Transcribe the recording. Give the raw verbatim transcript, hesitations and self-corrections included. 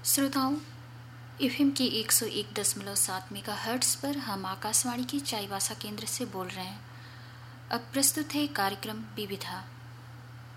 श्रोताओं, एफएम के एक सौ एक दशमलव सात मेगा हर्ट्स पर हम आकाशवाणी के चाईबासा केंद्र से बोल रहे हैं। अब प्रस्तुत है कार्यक्रम विविधा।